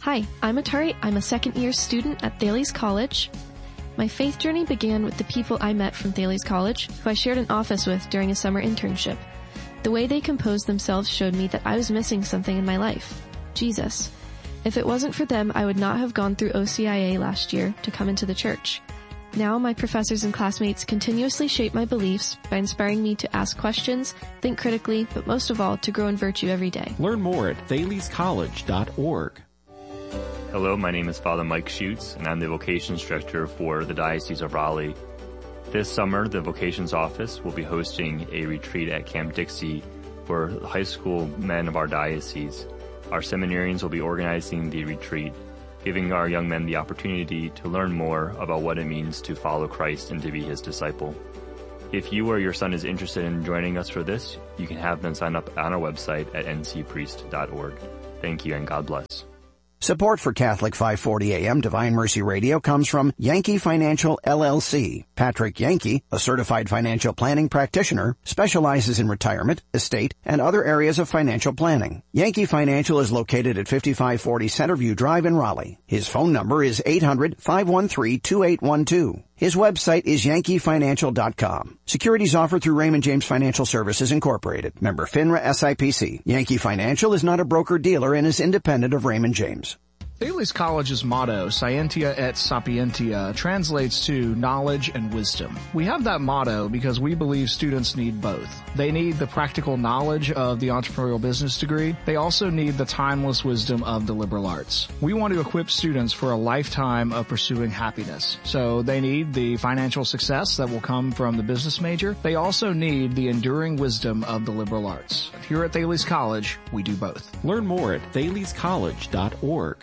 Hi, I'm Atari. I'm a second-year student at Thales College. My faith journey began with the people I met from Thales College, who I shared an office with during a summer internship. The way they composed themselves showed me that I was missing something in my life. Jesus. If it wasn't for them, I would not have gone through OCIA last year to come into the church. Now my professors and classmates continuously shape my beliefs by inspiring me to ask questions, think critically, but most of all, to grow in virtue every day. Learn more at thalescollege.org. Hello, my name is Father Mike Schutz, and I'm the Vocations Director for the Diocese of Raleigh. This summer, the Vocations Office will be hosting a retreat at Camp Dixie for high school men of our diocese. Our seminarians will be organizing the retreat, giving our young men the opportunity to learn more about what it means to follow Christ and to be his disciple. If you or your son is interested in joining us for this, you can have them sign up on our website at ncpriest.org. Thank you and God bless. Support for Catholic 540 AM Divine Mercy Radio comes from Yankee Financial LLC. Patrick Yankee, a certified financial planning practitioner, specializes in retirement, estate, and other areas of financial planning. Yankee Financial is located at 5540 Centerview Drive in Raleigh. His phone number is 800-513-2812. His website is yankeefinancial.com. Securities offered through Raymond James Financial Services Incorporated. Member FINRA SIPC. Yankee Financial is not a broker-dealer and is independent of Raymond James. Thales College's motto, Scientia et Sapientia, translates to knowledge and wisdom. We have that motto because we believe students need both. They need the practical knowledge of the entrepreneurial business degree. They also need the timeless wisdom of the liberal arts. We want to equip students for a lifetime of pursuing happiness. So they need the financial success that will come from the business major. They also need the enduring wisdom of the liberal arts. Here at Thales College, we do both. Learn more at thalescollege.org.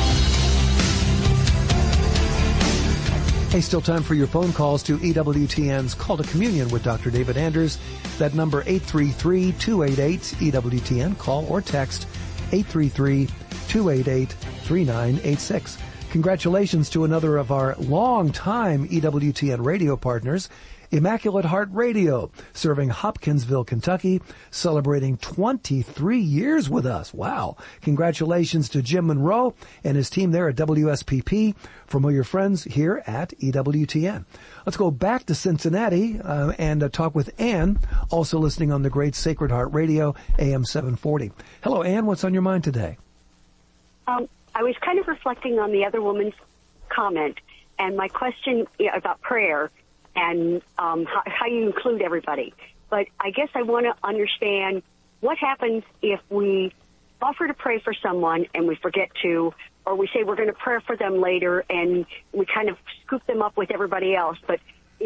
Hey, still time for your phone calls to EWTN's Call to Communion with Dr. David Anders. That number 833-288-EWTN. Call or text 833-288-3986. Congratulations to another of our long-time EWTN radio partners, Immaculate Heart Radio, serving Hopkinsville, Kentucky, celebrating 23 years with us. Wow. Congratulations to Jim Monroe and his team there at WSPP from all your friends here at EWTN. Let's go back to Cincinnati and talk with Ann, also listening on the great Sacred Heart Radio, AM 740. Hello, Ann. What's on your mind today? I was kind of reflecting on the other woman's comment, and my question about prayer and how you include everybody. But I guess I want to understand what happens if we offer to pray for someone and we forget to, or we say we're going to pray for them later and we kind of scoop them up with everybody else. But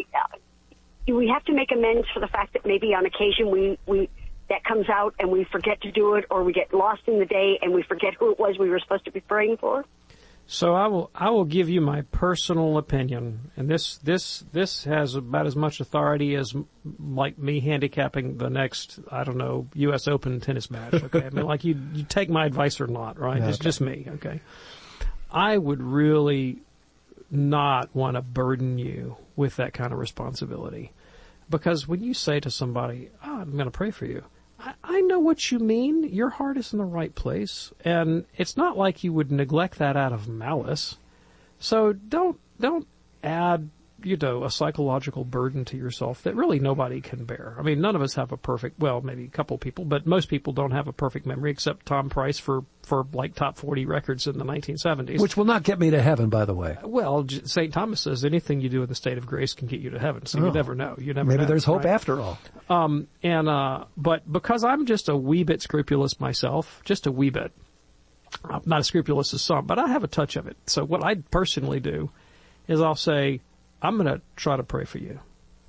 do we have to make amends for the fact that maybe on occasion we that comes out and we forget to do it, or we get lost in the day and we forget who it was we were supposed to be praying for? So I will give you my personal opinion, and this has about as much authority as like me handicapping the next, I don't know, U.S. Open tennis match. Okay, I mean, like you take my advice or not, right? It's just me. Okay, I would really not want to burden you with that kind of responsibility, because when you say to somebody, "I'm going to pray for you," I know what you mean. Your heart is in the right place, and it's not like you would neglect that out of malice. So don't add, a psychological burden to yourself that really nobody can bear. I mean, none of us have a perfect, well, maybe a couple people, but most people don't have a perfect memory except Tom Price for like top 40 records in the 1970s. Which will not get me to heaven, by the way. Well, St. Thomas says anything you do in the state of grace can get you to heaven. So you never know. Maybe there's hope after all. But because I'm just a wee bit scrupulous myself, just a wee bit, I'm not as scrupulous as some, but I have a touch of it. So what I personally do is I'll say, I'm going to try to pray for you.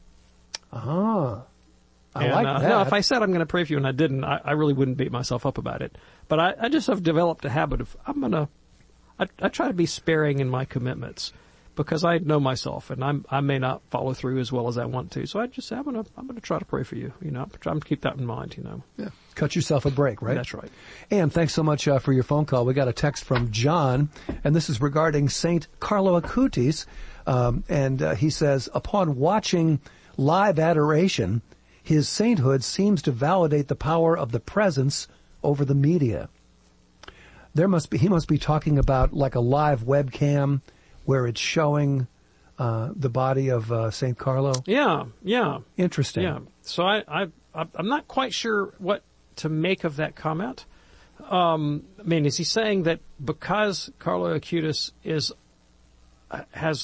I like that. No, if I said I'm going to pray for you and I didn't, I really wouldn't beat myself up about it. But I just have developed a habit of I try to be sparing in my commitments, because I know myself and I may not follow through as well as I want to. So I just say, I'm going to try to pray for you. I'm trying to keep that in mind. Yeah. Cut yourself a break, right? That's right. And thanks so much for your phone call. We got a text from John, and this is regarding Saint Carlo Acutis. And he says, upon watching live adoration, his sainthood seems to validate the power of the presence over the media. he must be talking about like a live webcam where it's showing the body of St. Carlo. Yeah. Interesting. Yeah. So I'm not quite sure what to make of that comment. I mean, is he saying that because Carlo Acutis has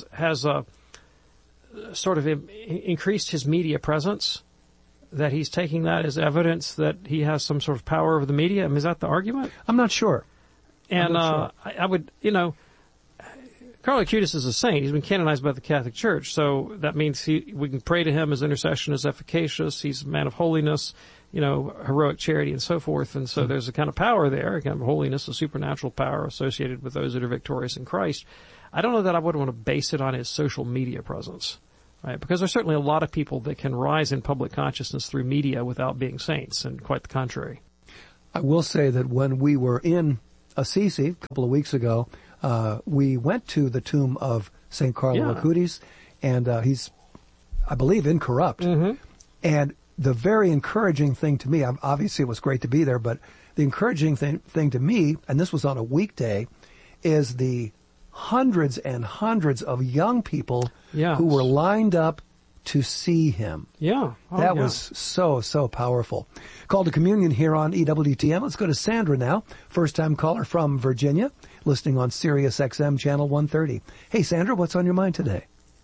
sort of increased his media presence, that he's taking that as evidence that he has some sort of power over the media? I mean, is that the argument? I'm not sure. And I would, Carlo Acutis is a saint. He's been canonized by the Catholic Church, so that means we can pray to him. His intercession is efficacious. He's a man of holiness, heroic charity and so forth. And so there's a kind of power there, a kind of holiness, a supernatural power associated with those that are victorious in Christ. I don't know that I would want to base it on his social media presence, right? Because there's certainly a lot of people that can rise in public consciousness through media without being saints, and quite the contrary. I will say that when we were in Assisi a couple of weeks ago, we went to the tomb of St. Carlo Acutis, and he's, I believe, incorrupt. Mm-hmm. And the very encouraging thing to me, obviously it was great to be there, but the encouraging thing to me, and this was on a weekday, is the hundreds and hundreds of young people who were lined up to see him. Yeah. That was so powerful. Call to communion here on EWTN. Let's go to Sandra now. First-time caller from Virginia, listening on Sirius XM Channel 130. Hey, Sandra, what's on your mind today?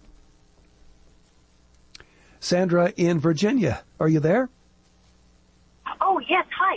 Sandra in Virginia, are you there? Oh, yes. Hi.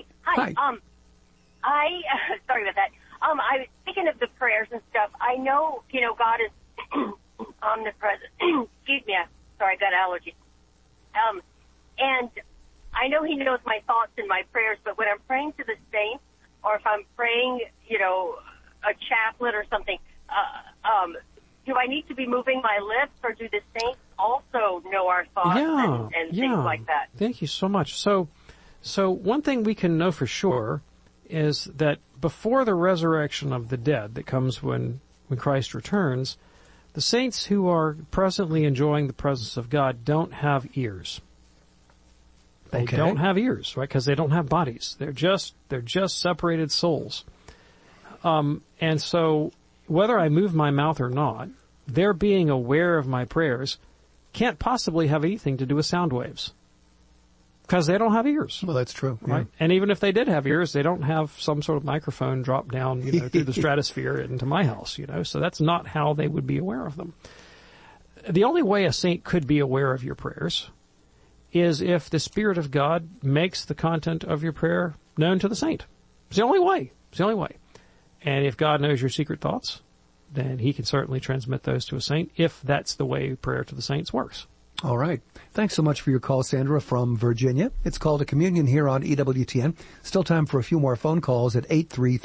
Sorry about that. I was thinking of the prayers and stuff. I know, God is omnipresent. Excuse me. Sorry, I got allergies. And I know he knows my thoughts and my prayers, but when I'm praying to the saints, or if I'm praying, a chaplet or something, do I need to be moving my lips, or do the saints also know our thoughts and things like that? Thank you so much. So one thing we can know for sure is that before the resurrection of the dead that comes when Christ returns, the saints who are presently enjoying the presence of God don't have ears. They don't have ears, right? Because they don't have bodies. They're just separated souls. And so whether I move my mouth or not, their being aware of my prayers can't possibly have anything to do with sound waves. Because they don't have ears. Well, that's true. Right? Yeah. And even if they did have ears, they don't have some sort of microphone drop down, through the stratosphere into my house, So that's not how they would be aware of them. The only way a saint could be aware of your prayers is if the Spirit of God makes the content of your prayer known to the saint. It's the only way. And if God knows your secret thoughts, then he can certainly transmit those to a saint, if that's the way prayer to the saints works. All right. Thanks so much for your call, Sandra from Virginia. It's Call to Communion here on EWTN. Still time for a few more phone calls at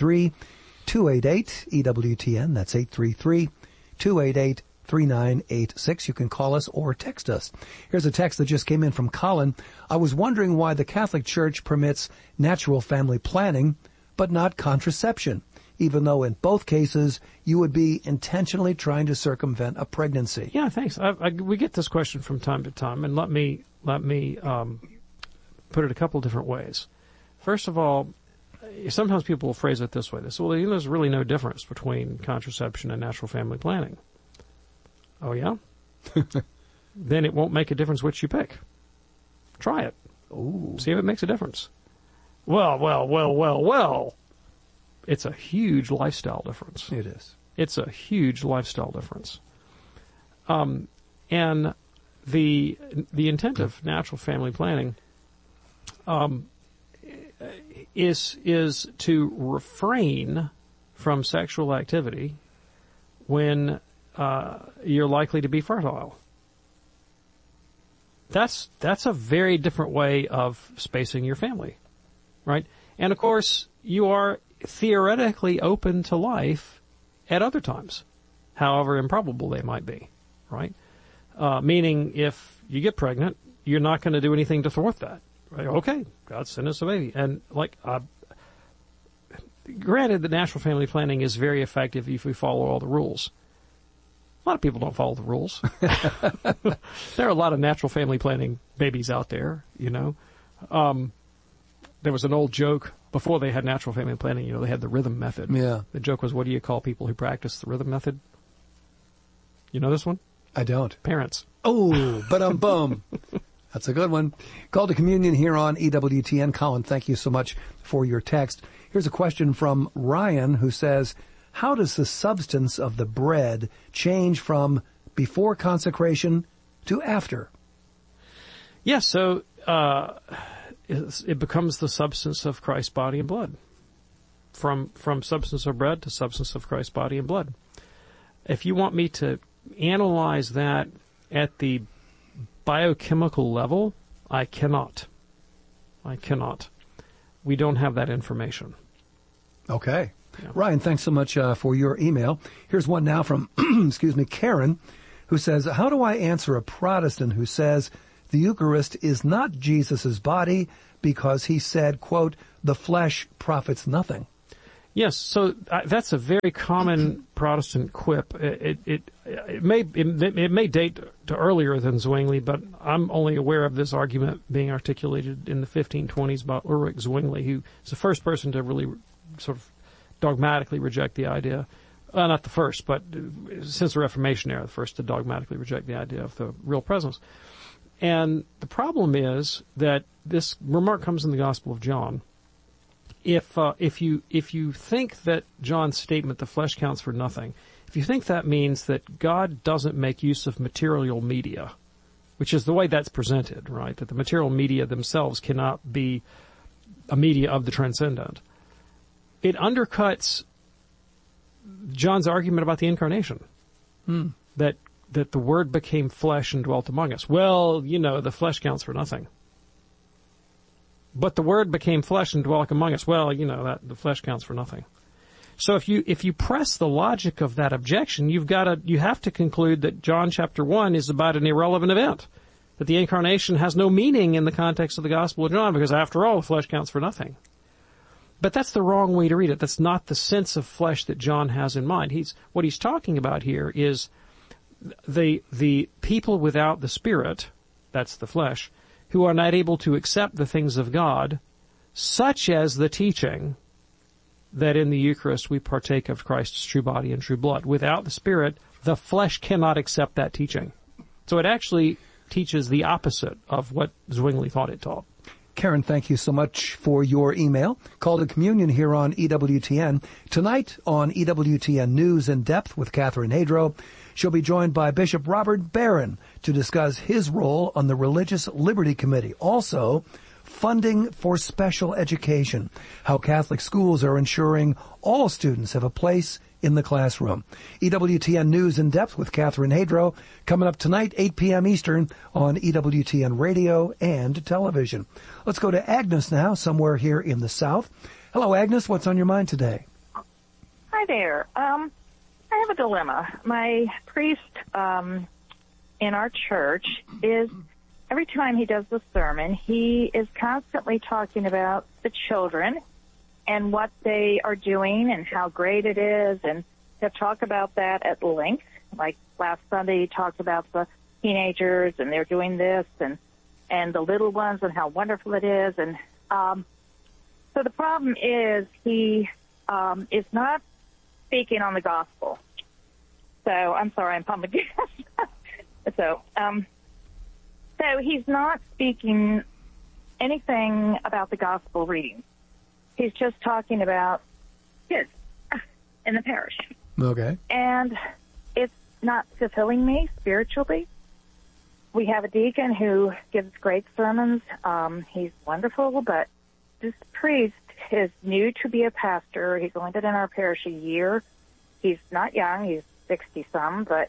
833-288-EWTN. That's 833-288-3986. You can call us or text us. Here's a text that just came in from Colin. I was wondering why the Catholic Church permits natural family planning, but not contraception, even though in both cases you would be intentionally trying to circumvent a pregnancy. Yeah, thanks. We get this question from time to time, and let me put it a couple different ways. First of all, sometimes people will phrase it this way. They say, well, there's really no difference between contraception and natural family planning. Oh, yeah? Then it won't make a difference which you pick. Try it. Ooh. See if it makes a difference. Well. It's a huge lifestyle difference. It is. It's a huge lifestyle difference. And the intent of natural family planning is to refrain from sexual activity when you're likely to be fertile. That's a very different way of spacing your family, right? And of course, you are theoretically open to life at other times, however improbable they might be, right? Meaning if you get pregnant, you're not going to do anything to thwart that. Right? Okay, God sent us a baby. And granted, the natural family planning is very effective if we follow all the rules. A lot of people don't follow the rules. There are a lot of natural family planning babies out there, There was an old joke before they had natural family planning, they had the rhythm method. Yeah. The joke was, what do you call people who practice the rhythm method? You know this one? I don't. Parents. Oh, ba-dum-bum. That's a good one. Call to communion here on EWTN. Colin, thank you so much for your text. Here's a question from Ryan who says, how does the substance of the bread change from before consecration to after? Yes, so it becomes the substance of Christ's body and blood. From substance of bread to substance of Christ's body and blood. If you want me to analyze that at the biochemical level, I cannot. We don't have that information. Okay. Yeah. Ryan, thanks so much for your email. Here's one now from, Karen, who says, how do I answer a Protestant who says the Eucharist is not Jesus' body because he said, quote, the flesh profits nothing? Yes, so that's a very common Protestant quip. It may date to earlier than Zwingli, but I'm only aware of this argument being articulated in the 1520s by Ulrich Zwingli, who is the first person to really sort of dogmatically reject the idea. Not the first, but since the Reformation era, the first to dogmatically reject the idea of the real presence. And the problem is that this remark comes in the Gospel of John. If you think that John's statement, the flesh counts for nothing, if you think that means that God doesn't make use of material media, which is the way that's presented, right? That the material media themselves cannot be a media of the transcendent. It undercuts John's argument about the incarnation. That the Word became flesh and dwelt among us. Well, the flesh counts for nothing. But the Word became flesh and dwelt among us. Well, that the flesh counts for nothing. So if you press the logic of that objection, you have to conclude that John chapter 1 is about an irrelevant event. That the incarnation has no meaning in the context of the Gospel of John, because after all, the flesh counts for nothing. But that's the wrong way to read it. That's not the sense of flesh that John has in mind. What he's talking about here is the people without the Spirit, that's the flesh, who are not able to accept the things of God, such as the teaching that in the Eucharist we partake of Christ's true body and true blood. Without the Spirit, the flesh cannot accept that teaching. So it actually teaches the opposite of what Zwingli thought it taught. Karen, thank you so much for your email. Call to communion here on EWTN. Tonight on EWTN News in Depth with Catherine Hadro, she'll be joined by Bishop Robert Barron to discuss his role on the Religious Liberty Committee. Also, funding for special education, how Catholic schools are ensuring all students have a place in the classroom. EWTN News in Depth with Catherine Hadro, coming up tonight, 8 p.m. Eastern on EWTN Radio and television. Let's go to Agnes now, somewhere here in the South. Hello, Agnes. What's on your mind today? Hi there. I have a dilemma. My priest in our church is, every time he does the sermon, he is constantly talking about the children and what they are doing and how great it is, and he'll talk about that at length. Like last Sunday, he talked about the teenagers and they're doing this, and the little ones and how wonderful it is. And so the problem is he is not speaking on the gospel. So I'm sorry, I'm pumping gas. So he's not speaking anything about the gospel reading. He's just talking about kids in the parish. Okay. And it's not fulfilling me spiritually. We have a deacon who gives great sermons. He's wonderful, but this priest is new to be a pastor. He's only been in our parish a year. He's not young. He's 60-some, but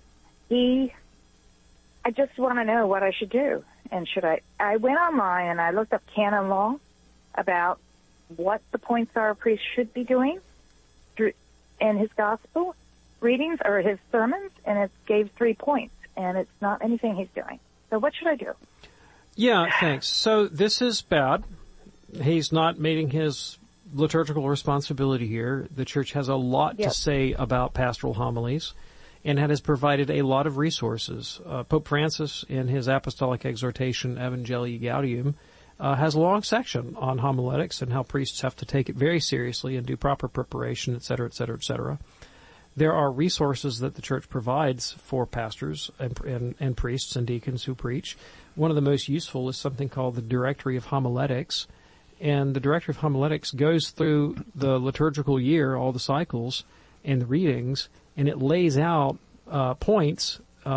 I just want to know what I should do. And I went online and I looked up canon law about what the points are a priest should be doing in his gospel readings or his sermons, and it gave 3 points, and it's not anything he's doing. So what should I do? Yeah, thanks. So this is bad. He's not meeting his liturgical responsibility here. The church has a lot to say about pastoral homilies and has provided a lot of resources. Pope Francis, in his apostolic exhortation, Evangelii Gaudium, has a long section on homiletics and how priests have to take it very seriously and do proper preparation, et cetera, et cetera, et cetera. There are resources that the church provides for pastors and priests and deacons who preach. One of the most useful is something called the Directory of Homiletics. And the Directory of Homiletics goes through the liturgical year, all the cycles and the readings, and it lays out points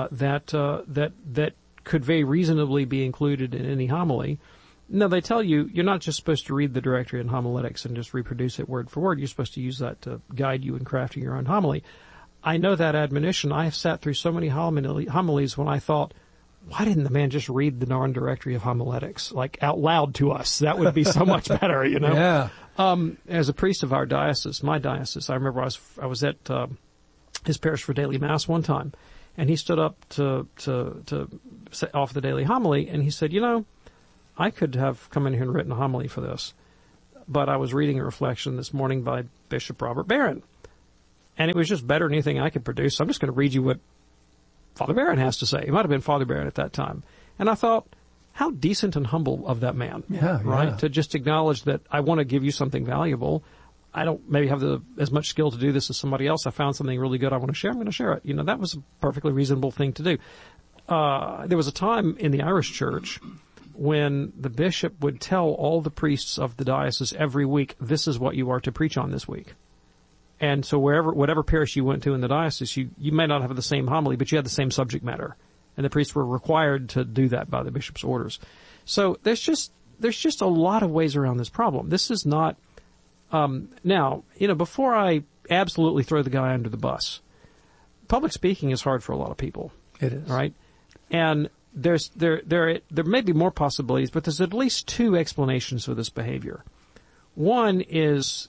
that could very reasonably be included in any homily. Now, they tell you you're not just supposed to read the Directory and Homiletics and just reproduce it word for word. You're supposed to use that to guide you in crafting your own homily. I know that admonition. I have sat through so many homilies when I thought, why didn't the man just read the darn Directory of Homiletics, like, out loud to us? That would be so much better, you know? Yeah. As a priest of our diocese, my diocese, I remember I was at his parish for daily mass one time, and he stood up to offer the daily homily, and he said, you know, I could have come in here and written a homily for this, but I was reading a reflection this morning by Bishop Robert Barron, and it was just better than anything I could produce. So I'm just going to read you what Father Barron has to say. It might have been Father Barron at that time. And I thought, how decent and humble of that man, right? Yeah. To just acknowledge that I want to give you something valuable. I don't maybe have as much skill to do this as somebody else. I found something really good I want to share. I'm going to share it. You know, that was a perfectly reasonable thing to do. There was a time in the Irish church when the bishop would tell all the priests of the diocese every week, this is what you are to preach on this week. And so whatever parish you went to in the diocese, you may not have the same homily, but you had the same subject matter. And the priests were required to do that by the bishop's orders. So there's just a lot of ways around this problem. This is not, now, you know, before I absolutely throw the guy under the bus, public speaking is hard for a lot of people. It is. Right? And there may be more possibilities, but there's at least two explanations for this behavior. One is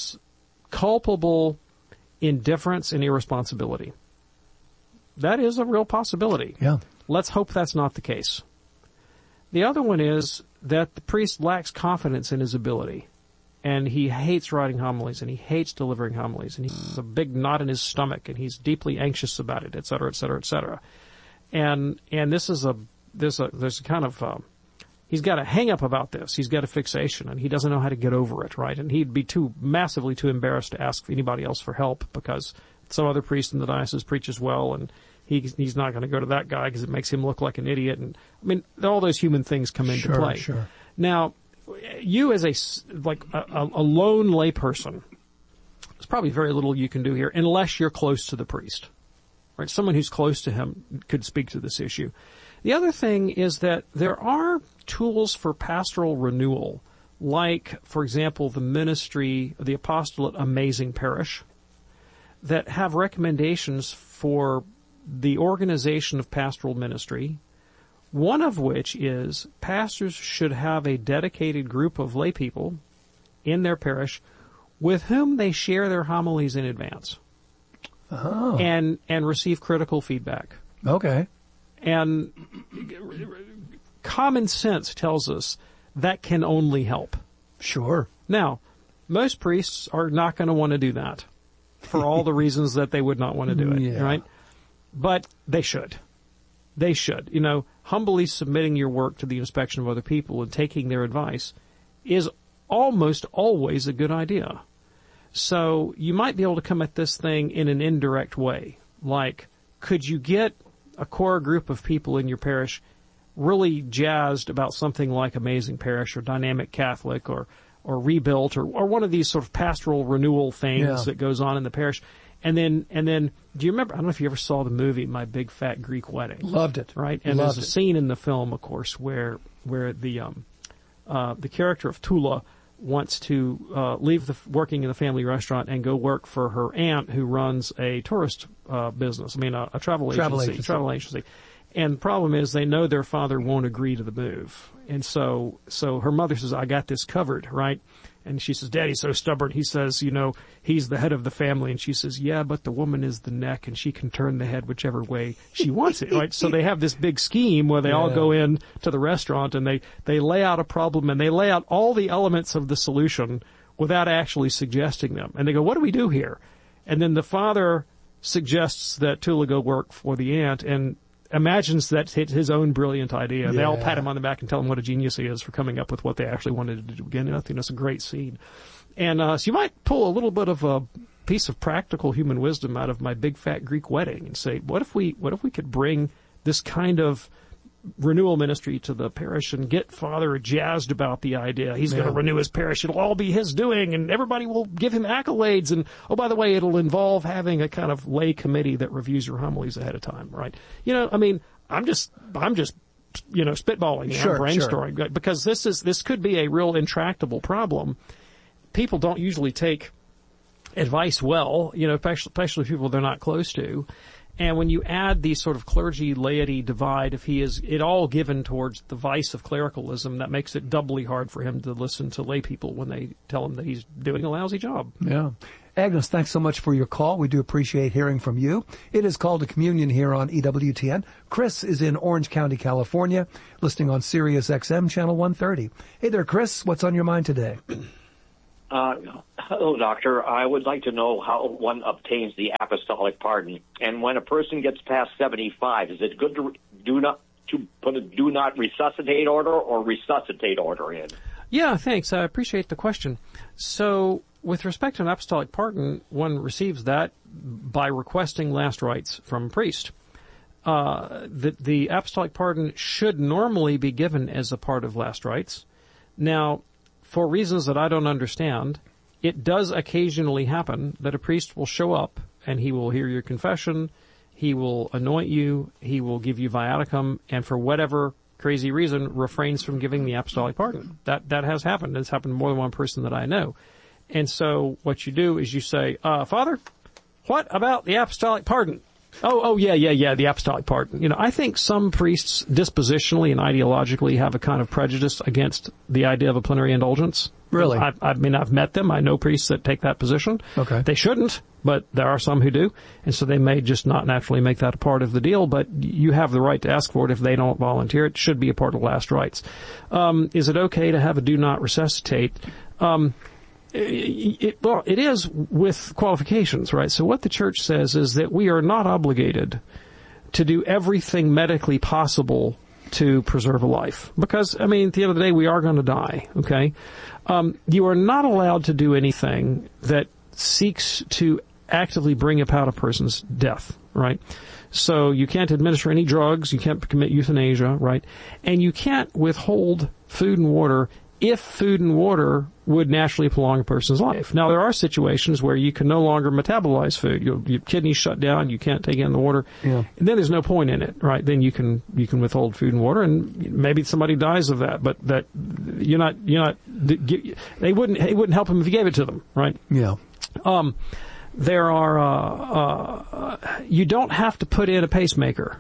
culpable indifference and irresponsibility. That is a real possibility. Yeah. Let's hope that's not the case. The other one is that the priest lacks confidence in his ability, and he hates writing homilies, and he hates delivering homilies, and he has a big knot in his stomach, and he's deeply anxious about it, et cetera, et cetera, et cetera. And there's a kind of, he's got a hang up about this. He's got a fixation, and he doesn't know how to get over it, right? And he'd be massively too embarrassed to ask anybody else for help because some other priest in the diocese preaches well, and he's not going to go to that guy because it makes him look like an idiot. And I mean, all those human things come into play. Sure. Now, you as a lone lay person, there's probably very little you can do here unless you're close to the priest. Right, someone who's close to him could speak to this issue. The other thing is that there are tools for pastoral renewal, like, for example, the ministry, the apostolate Amazing Parish, that have recommendations for the organization of pastoral ministry, one of which is pastors should have a dedicated group of lay people in their parish with whom they share their homilies in advance. Oh. And receive critical feedback. Okay. And common sense tells us that can only help. Sure. Now, most priests are not going to want to do that for all the reasons that they would not want to do it, right? But they should. They should. You know, humbly submitting your work to the inspection of other people and taking their advice is almost always a good idea. So you might be able to come at this thing in an indirect way. Like, could you get a core group of people in your parish really jazzed about something like Amazing Parish or Dynamic Catholic or Rebuilt or one of these sort of pastoral renewal things that goes on in the parish? And then, do you remember, I don't know if you ever saw the movie My Big Fat Greek Wedding. Loved it. Right? And there's a scene in the film, of course, where the character of Tula wants to leave working in the family restaurant and go work for her aunt who runs a tourist business. I mean, a travel agency. And the problem is they know their father won't agree to the move. And so her mother says, I got this covered, right? And she says, Daddy's so stubborn. He says, you know, he's the head of the family. And she says, yeah, but the woman is the neck and she can turn the head whichever way she wants it, right? So they have this big scheme where they all go in to the restaurant and they lay out a problem and they lay out all the elements of the solution without actually suggesting them. And they go, what do we do here? And then the father suggests that Tula go work for the aunt, and imagines that's his own brilliant idea. They all pat him on the back and tell him what a genius he is for coming up with what they actually wanted to do again. I think that's a great scene. And so you might pull a little bit of a piece of practical human wisdom out of My Big Fat Greek Wedding and say, what if we could bring this kind of renewal ministry to the parish and get Father jazzed about the idea. He's going to renew his parish. It'll all be his doing, and everybody will give him accolades. And, oh, by the way, it'll involve having a kind of lay committee that reviews your homilies ahead of time, right? I'm just spitballing, I'm brainstorming, because this could be a real intractable problem. People don't usually take advice well, especially people they're not close to. And when you add the sort of clergy-laity divide, if he is it all given towards the vice of clericalism, that makes it doubly hard for him to listen to lay people when they tell him that he's doing a lousy job. Yeah. Agnes, thanks so much for your call. We do appreciate hearing from you. It is Call to Communion here on EWTN. Chris is in Orange County, California, listening on Sirius XM Channel 130. Hey there, Chris. What's on your mind today? Hello, Doctor. I would like to know how one obtains the apostolic pardon. And when a person gets past 75, is it good to put a do not resuscitate order or resuscitate order in? Yeah, thanks. I appreciate the question. So, with respect to an apostolic pardon, one receives that by requesting last rites from a priest. The apostolic pardon should normally be given as a part of last rites. Now, for reasons that I don't understand, it does occasionally happen that a priest will show up and he will hear your confession, he will anoint you, he will give you viaticum, and for whatever crazy reason refrains from giving the apostolic pardon. That has happened. It's happened to more than one person that I know. And so what you do is you say, Father, what about the apostolic pardon? Yeah, the apostolic pardon. I think some priests dispositionally and ideologically have a kind of prejudice against the idea of a plenary indulgence. Really? I've met them. I know priests that take that position. Okay. They shouldn't, but there are some who do. And so they may just not naturally make that a part of the deal, but you have the right to ask for it if they don't volunteer. It should be a part of last rites. Is it okay to have a do not resuscitate? It is with qualifications, right? So what the church says is that we are not obligated to do everything medically possible to preserve a life. Because, at the end of the day, we are going to die, okay? You are not allowed to do anything that seeks to actively bring about a person's death, right? So you can't administer any drugs, you can't commit euthanasia, right? And you can't withhold food and water if food and water would naturally prolong a person's life. Now, there are situations where you can no longer metabolize food. Your kidneys shut down, you can't take in the water. Yeah. And then there's no point in it, right? Then you can withhold food and water, and maybe somebody dies of that, but that it wouldn't help them if you gave it to them, right? Yeah. There are, you don't have to put in a pacemaker.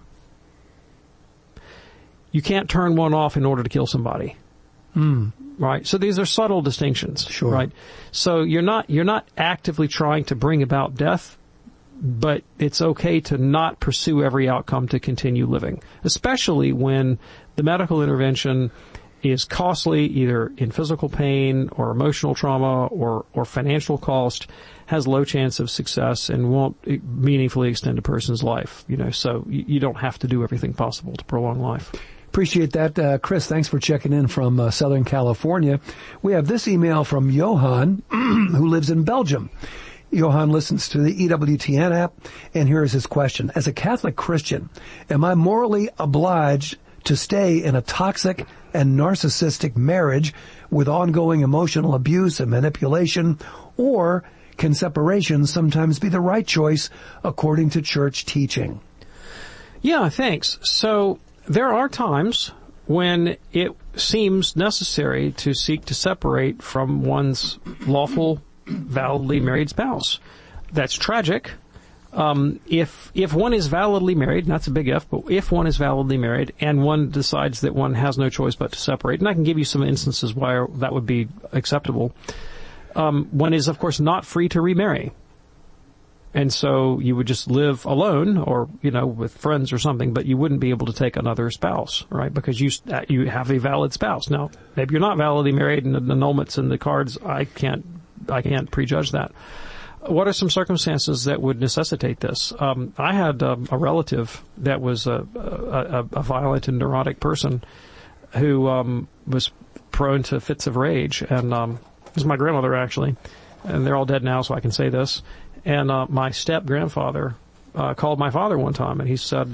You can't turn one off in order to kill somebody. Right. So these are subtle distinctions. Sure. Right. So you're not actively trying to bring about death, but it's okay to not pursue every outcome to continue living, especially when the medical intervention is costly, either in physical pain or emotional trauma or financial cost, has low chance of success and won't meaningfully extend a person's life. So you don't have to do everything possible to prolong life. Appreciate that. Chris, thanks for checking in from Southern California. We have this email from Johan, who lives in Belgium. Johan listens to the EWTN app, and here is his question. As a Catholic Christian, am I morally obliged to stay in a toxic and narcissistic marriage with ongoing emotional abuse and manipulation, or can separation sometimes be the right choice according to church teaching? Yeah, thanks. So there are times when it seems necessary to seek to separate from one's lawful, validly married spouse. That's tragic. If one is validly married, and that's a big if, but if one is validly married and one decides that one has no choice but to separate, and I can give you some instances why that would be acceptable, one is, of course, not free to remarry. And so you would just live alone or, with friends or something, but you wouldn't be able to take another spouse, right? Because you have a valid spouse. Now, maybe you're not validly married and the annulment's in the cards. I can't prejudge that. what are some circumstances that would necessitate this? I had a relative that was a violent and neurotic person who was prone to fits of rage, and it was my grandmother, actually, and they're all dead now, so I can say this. And my step-grandfather called my father one time, and he said,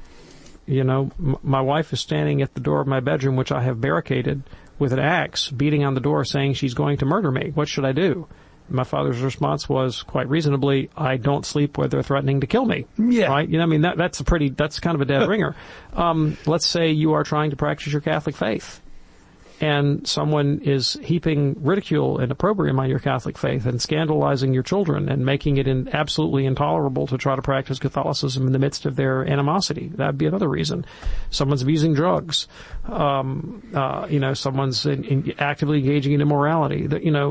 my wife is standing at the door of my bedroom, which I have barricaded, with an axe, beating on the door, saying she's going to murder me. What should I do? My father's response was, quite reasonably, I don't sleep where they're threatening to kill me. Yeah. Right? That's kind of a dead ringer. Let's say you are trying to practice your Catholic faith, and someone is heaping ridicule and opprobrium on your Catholic faith and scandalizing your children and making it absolutely intolerable to try to practice Catholicism in the midst of their animosity. That'd be another reason. Someone's abusing drugs. Someone's actively engaging in immorality.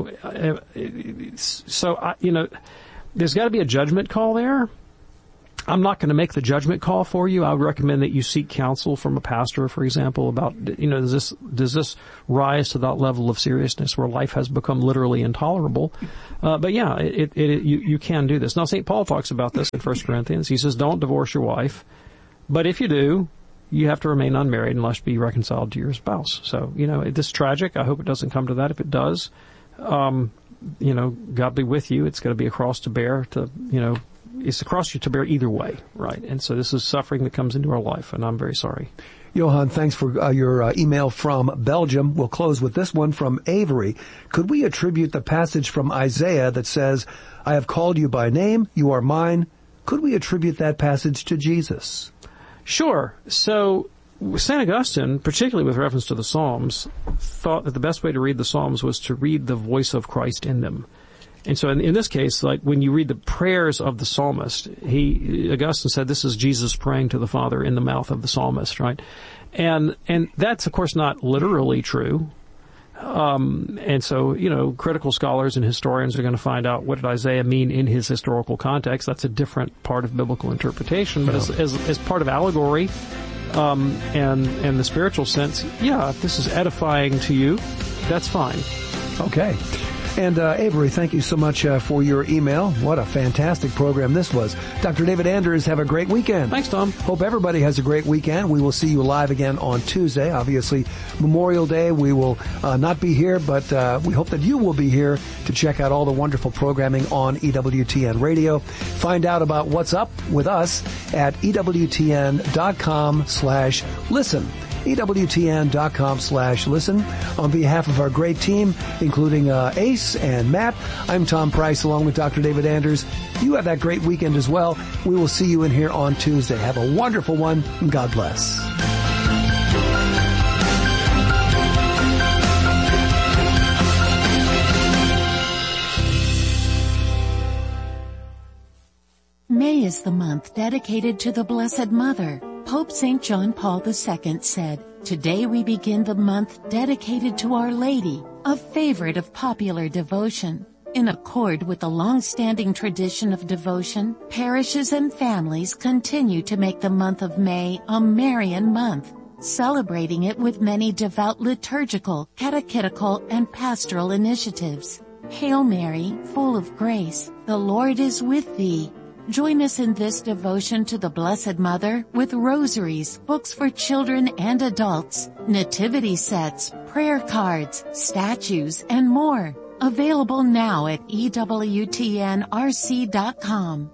There's got to be a judgment call there. I'm not going to make the judgment call for you. I would recommend that you seek counsel from a pastor, for example, about, does this rise to that level of seriousness where life has become literally intolerable? But yeah, you can do this. Now, St. Paul talks about this in 1 Corinthians. He says, don't divorce your wife. But if you do, you have to remain unmarried and must be reconciled to your spouse. So, this is tragic. I hope it doesn't come to that. If it does, God be with you. It's going to be a cross to bear it's a cross to bear either way, right? And so this is suffering that comes into our life, and I'm very sorry. Johan, thanks for your email from Belgium. We'll close with this one from Avery. Could we attribute the passage from Isaiah that says, I have called you by name, you are mine? Could we attribute that passage to Jesus? Sure. So St. Augustine, particularly with reference to the Psalms, thought that the best way to read the Psalms was to read the voice of Christ in them. And so in this case, like when you read the prayers of the psalmist, Augustine said this is Jesus praying to the Father in the mouth of the psalmist, right? And that's of course not literally true. And so, critical scholars and historians are going to find out what did Isaiah mean in his historical context. That's a different part of biblical interpretation, but as part of allegory, and the spiritual sense, if this is edifying to you, that's fine. Okay. And Avery, thank you so much for your email. What a fantastic program this was. Dr. David Anders, have a great weekend. Thanks, Tom. Hope everybody has a great weekend. We will see you live again on Tuesday. Obviously, Memorial Day, we will not be here, but we hope that you will be here to check out all the wonderful programming on EWTN Radio. Find out about what's up with us at EWTN.com/listen. EWTN.com/listen. On behalf of our great team, including Ace and Matt, I'm Tom Price along with Dr. David Anders. You have that great weekend as well. We will see you in here on Tuesday. Have a wonderful one, and God bless. May is the month dedicated to the Blessed Mother. Pope St. John Paul II said, "Today we begin the month dedicated to Our Lady, a favorite of popular devotion." In accord with the long-standing tradition of devotion, parishes and families continue to make the month of May a Marian month, celebrating it with many devout liturgical, catechetical, and pastoral initiatives. Hail Mary, full of grace, the Lord is with thee. Join us in this devotion to the Blessed Mother with rosaries, books for children and adults, nativity sets, prayer cards, statues, and more. Available now at EWTNRC.com.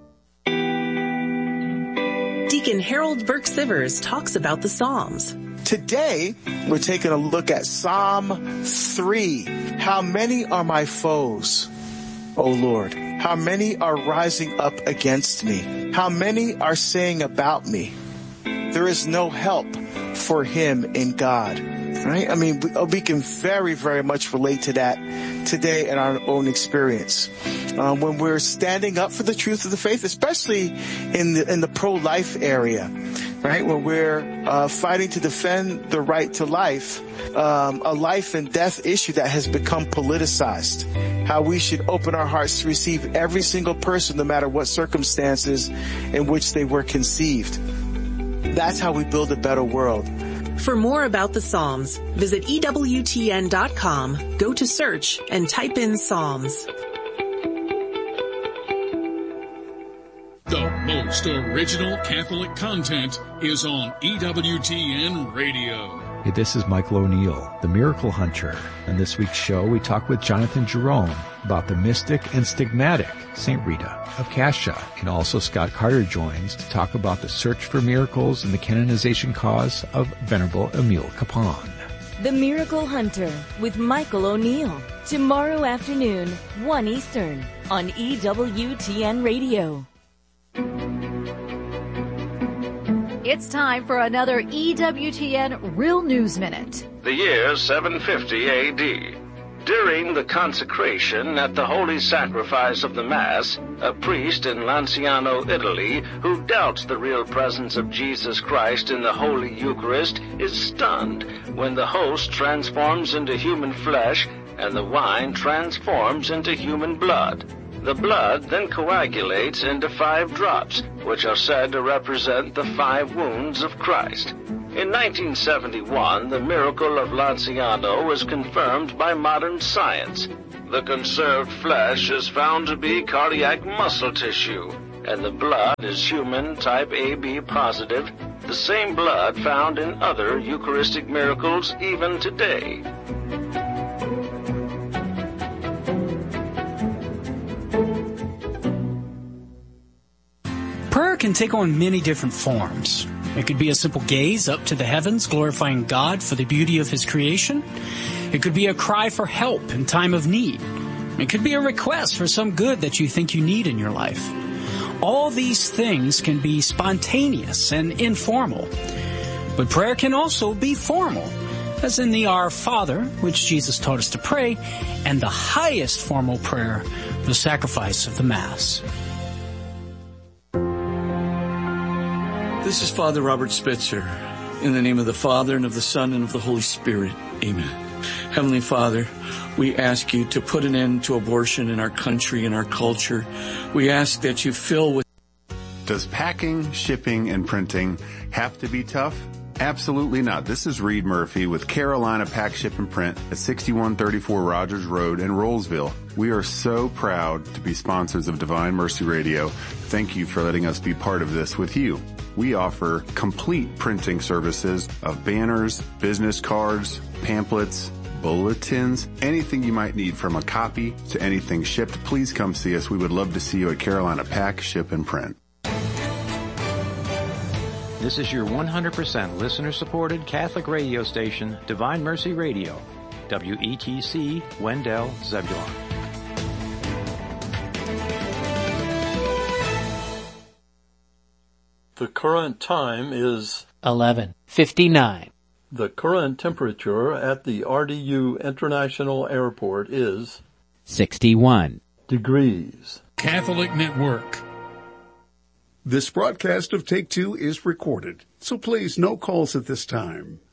Deacon Harold Burke-Sivers talks about the Psalms. Today, we're taking a look at Psalm 3. How many are my foes, O Lord? How many are rising up against me? How many are saying about me, there is no help for him in God? Right? I mean, we can very, very much relate to that today in our own experience. When we're standing up for the truth of the faith, especially in the pro-life area, right? When we're fighting to defend the right to life, a life and death issue that has become politicized. How we should open our hearts to receive every single person, no matter what circumstances in which they were conceived. That's how we build a better world. For more about the Psalms, visit EWTN.com, go to search, and type in Psalms. The most original Catholic content is on EWTN Radio. Hey, this is Michael O'Neill, the Miracle Hunter. On this week's show, we talk with Jonathan Jerome about the mystic and stigmatic St. Rita of Cascia. And also Scott Carter joins to talk about the search for miracles and the canonization cause of Venerable Emile Capon. The Miracle Hunter with Michael O'Neill. Tomorrow afternoon, 1 Eastern, on EWTN Radio. It's time for another EWTN Real News Minute. The year 750 A.D. During the consecration at the Holy Sacrifice of the Mass, a priest in Lanciano, Italy, who doubts the real presence of Jesus Christ in the Holy Eucharist, is stunned when the host transforms into human flesh and the wine transforms into human blood. The blood then coagulates into 5 drops, which are said to represent the 5 wounds of Christ. In 1971, the miracle of Lanciano was confirmed by modern science. The conserved flesh is found to be cardiac muscle tissue, and the blood is human type AB positive, the same blood found in other Eucharistic miracles even today. Prayer can take on many different forms. It could be a simple gaze up to the heavens, glorifying God for the beauty of His creation. It could be a cry for help in time of need. It could be a request for some good that you think you need in your life. All these things can be spontaneous and informal. But prayer can also be formal, as in the Our Father, which Jesus taught us to pray, and the highest formal prayer, the sacrifice of the Mass. This is Father Robert Spitzer. In the name of the Father, and of the Son, and of the Holy Spirit. Amen. Heavenly Father, we ask you to put an end to abortion in our country and our culture. We ask that you fill with... Does packing, shipping, and printing have to be tough? Absolutely not. This is Reed Murphy with Carolina Pack, Ship, and Print at 6134 Rogers Road in Rollsville. We are so proud to be sponsors of Divine Mercy Radio. Thank you for letting us be part of this with you. We offer complete printing services of banners, business cards, pamphlets, bulletins, anything you might need from a copy to anything shipped. Please come see us. We would love to see you at Carolina Pack, Ship, and Print. This is your 100% listener-supported Catholic radio station, Divine Mercy Radio, WETC, Wendell, Zebulon. The current time is 11:59. The current temperature at the RDU International Airport is 61 degrees. Catholic Network. This broadcast of Take Two is recorded, so please no calls at this time.